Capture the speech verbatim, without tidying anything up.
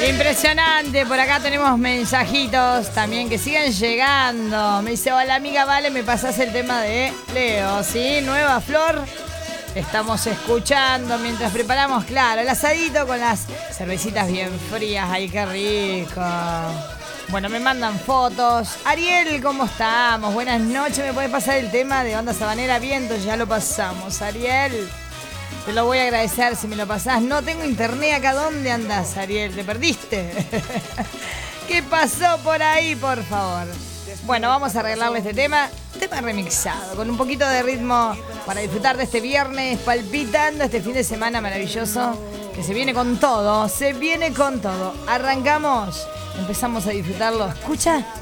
Impresionante, por acá tenemos mensajitos también que siguen llegando. Me dice, hola amiga, vale, me pasás el tema de Leo, ¿sí? Nueva Flor. Estamos escuchando mientras preparamos, claro, el asadito con las cervecitas bien frías. Ay, qué rico. Bueno, me mandan fotos. Ariel, ¿cómo estamos? Buenas noches, ¿me podés pasar el tema de Onda Sabanera Viento? Ya lo pasamos, Ariel. Te lo voy a agradecer si me lo pasás. No tengo internet acá. ¿Dónde andás, Ariel? ¿Te perdiste? ¿Qué pasó por ahí, por favor? Bueno, vamos a arreglarle este tema. Tema remixado, con un poquito de ritmo para disfrutar de este viernes, palpitando este fin de semana maravilloso que se viene con todo. Se viene con todo. Arrancamos. Empezamos a disfrutarlo. ¿Escucha?